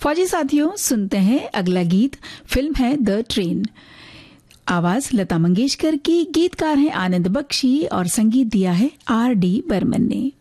फौजी साथियों, सुनते हैं अगला गीत। फिल्म है द ट्रेन। आवाज लता मंगेशकर की, गीतकार हैं आनंद बख्शी और संगीत दिया है R.D. बर्मन ने।